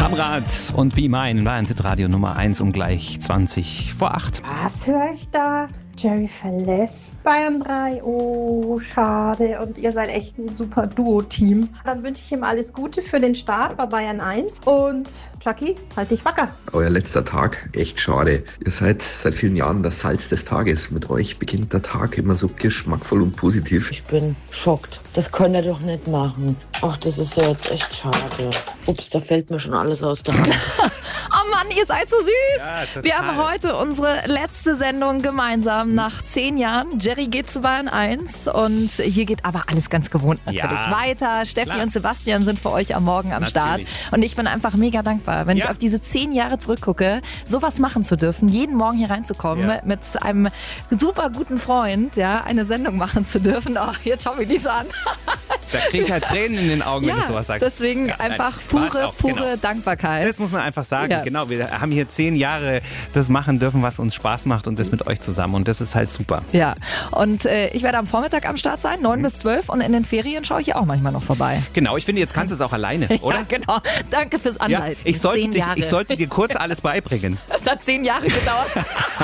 Amrad und Be Mine in Bayern Radio Nummer 1 um gleich 20 vor 8. Was höre ich da? Jerry verlässt Bayern 3. Oh, schade. Und ihr seid echt ein super Duo-Team. Dann wünsche ich ihm alles Gute für den Start bei Bayern 1. Und Chucky, halt dich wacker. Euer letzter Tag, echt schade. Ihr seid seit vielen Jahren das Salz des Tages. Mit euch beginnt der Tag immer so geschmackvoll und positiv. Ich bin schockt. Das könnt ihr doch nicht machen. Ach, das ist ja jetzt echt schade. Ups, da fällt mir schon alles aus der Hand. Oh Mann, ihr seid so süß. Ja, total. Wir haben heute unsere letzte Sendung gemeinsam nach 10 Jahren. Jerry geht zu Bayern 1 und hier geht aber alles ganz gewohnt natürlich weiter. Steffi klar. und Sebastian sind für euch am Morgen am Start. Und ich bin einfach mega dankbar, wenn ich auf diese 10 Jahre zurückgucke, sowas machen zu dürfen, jeden Morgen hier reinzukommen, mit einem super guten Freund, eine Sendung machen zu dürfen. Oh, jetzt schau mich nicht so an. Da krieg ich halt Tränen in den Augen, wenn du sowas sagst. Deswegen einfach pure Dankbarkeit. Das muss man einfach sagen. Ja. Genau, wir haben hier 10 Jahre das machen dürfen, was uns Spaß macht und das mit euch zusammen. Und das ist halt super. Ja, und ich werde am Vormittag am Start sein, 9 bis 12 und in den Ferien schaue ich hier auch manchmal noch vorbei. Genau, ich finde, jetzt kannst du es auch alleine, oder? Ja, genau. Danke fürs Anhalten. Ja, ich sollte dir kurz alles beibringen. Es hat 10 Jahre gedauert.